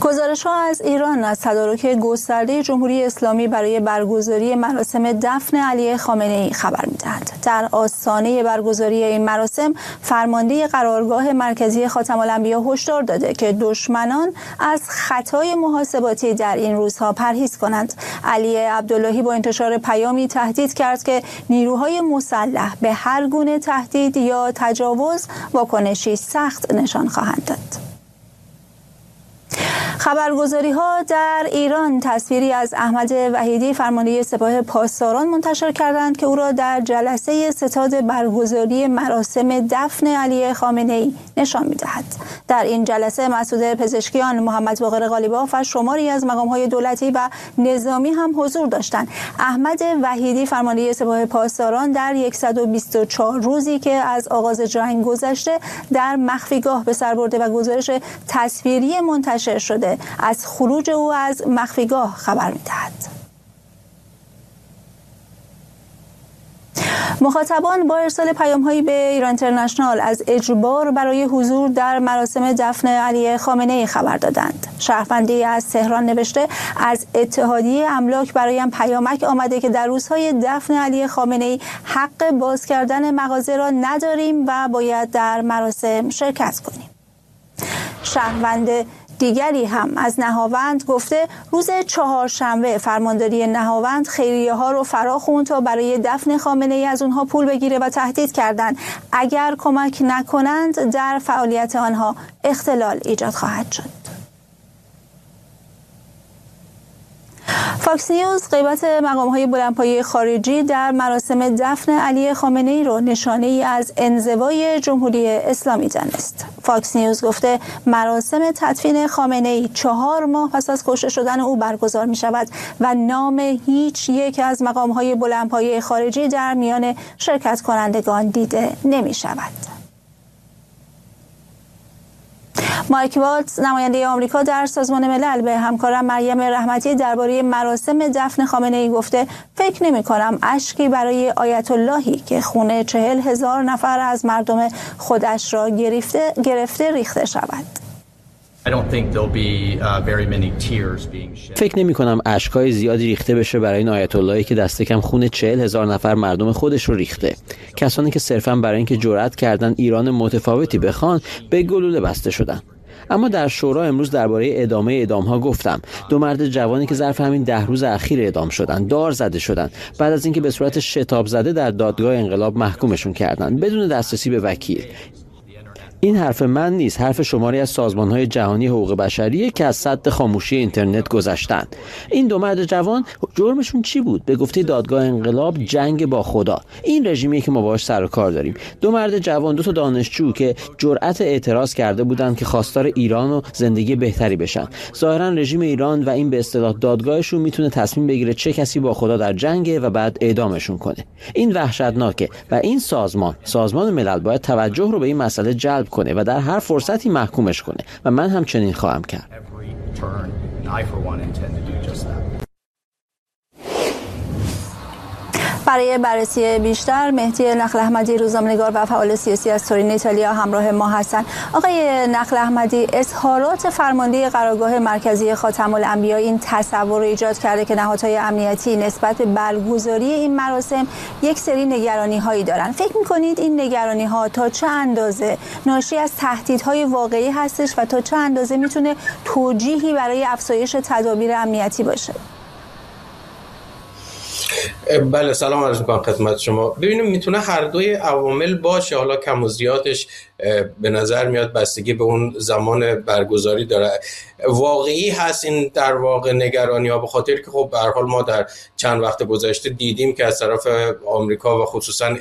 گزارش‌ها از ایران از تدارک گسترده جمهوری اسلامی برای برگزاری مراسم دفن علی خامنه‌ای خبر می‌دهند. در آستانه برگزاری این مراسم فرمانده قرارگاه مرکزی خاتم‌الانبیا هشدار داده که دشمنان از خطای محاسباتی در این روزها پرهیز کنند. علی عبداللهی با انتشار پیامی تهدید کرد که نیروهای مسلح به هر گونه تهدید یا تجاوز واکنشی سخت نشان خواهند داد. خبرگزاری‌ها در ایران تصویری از احمد وحیدی فرمانده سپاه پاسداران منتشر کردند که او را در جلسه ستاد برگزاری مراسم دفن علی خامنه‌ای نشان می‌دهد. در این جلسه مسعود پزشکیان، محمد باقر قالیباف و شماری از مقام‌های دولتی و نظامی هم حضور داشتند. احمد وحیدی فرمانده سپاه پاسداران در 124 روزی که از آغاز جنگ گذشته در مخفیگاه به سر برده و گزارش تصویری منتشر شده از خروج او از مخفیگاه خبر می‌دهد. مخاطبان با ارسال پیام‌هایی به ایران اینترنشنال از اجبار برای حضور در مراسم دفن علی خامنه‌ای خبر دادند. شهروندی از تهران نوشته از اتحادیه املاک برایم پیامک آمده که در روزهای دفن علی خامنه‌ای حق باز کردن مغازه را نداریم و باید در مراسم شرکت کنیم. شهروند دیگری هم از نهاوند گفته روز چهارشنبه فرمانداری نهاوند خیریه ها رو فرا خوند تا برای دفن خامنه‌ای از اونها پول بگیره و تهدید کردند اگر کمک نکنند در فعالیت آنها اختلال ایجاد خواهد شد. فاکس نیوز غیبت مقام‌های بلندپایه خارجی در مراسم دفن علی خامنه‌ای را نشانه‌ای از انزوای جمهوری اسلامی دانست. فاکس نیوز گفته مراسم تدفین خامنه‌ای 4 ماه پس از کشته شدن او برگزار می‌شود و نام هیچ یک از مقام‌های بلندپایه خارجی در میان شرکت کنندگان دیده نمی‌شود. مایک والتز نماینده آمریکا در سازمان ملل به همکارم مریم رحمتی درباره مراسم دفن خامنه‌ای گفته فکر نمی‌کنم اشکی برای آیت اللهی که خون 40,000 نفر از مردم خودش را گرفته ریخته شود. فکر نمی کنم اشکای زیادی ریخته بشه برای این آیت اللهی که دست کم خون 40,000 نفر مردم خودش رو ریخته. کسانی که صرفاً برای اینکه جرأت کردن ایران متفاوتی بخوان به گلوله بسته شدن. اما در شورا امروز درباره ادامه اعدام‌ها گفتم. 2 مرد جوانی که ظرف همین 10 روز اخیر اعدام شدن، دار زده شدن بعد از اینکه به صورت شتاب زده در دادگاه انقلاب محکومشون کردن بدون دسترسی به وکیل. این حرف من نیست، حرف شماری از سازمان‌های جهانی حقوق بشریه که از سد خاموشی اینترنت گذشتن. این 2 مرد جوان جرمشون چی بود؟ به گفته دادگاه انقلاب جنگ با خدا. این رژیمیه که ما باهاش سر و کار داریم. 2 مرد جوان، 2 تا دانشجو که جرأت اعتراض کرده بودند که خواستار ایران و زندگی بهتری بشن. ظاهراً رژیم ایران و این به اصطلاح دادگاهشون میتونه تصمیم بگیره چه کسی با خدا در جنگه و بعد اعدامشون کنه. این وحشتناکه و این سازمان ملل باید توجه رو به این مسئله جلب کنه و در هر فرصتی محکومش کنه و من هم چنین خواهم کرد. برای بررسی بیشتر مهدی نخل احمدی روزنامه‌نگار و فعال سیاسی از تورین ایتالیا همراه ما هستند. آقای نخل احمدی، اظهارات فرمانده قرارگاه مرکزی خاتم‌الانبیا این تصور ایجاد کرده که نهادهای امنیتی نسبت به برگزاری این مراسم یک سری نگرانی‌هایی دارند. فکر می‌کنید این نگرانی‌ها تا چه اندازه ناشی از تهدیدهای واقعی هستش و تا چه اندازه میتونه توجیهی برای افزایش تدابیر امنیتی باشه؟ بله، سلام عرض می‌کنم خدمت شما. ببینیم میتونه هر دوی عوامل باشه، حالا کم و زیادش به نظر میاد بستگی به اون زمان برگزاری داره. واقعی هست این در واقع نگرانی‌ها، به خاطر که خب به هر حال ما در چند وقت گذشته دیدیم که از طرف آمریکا و خصوصا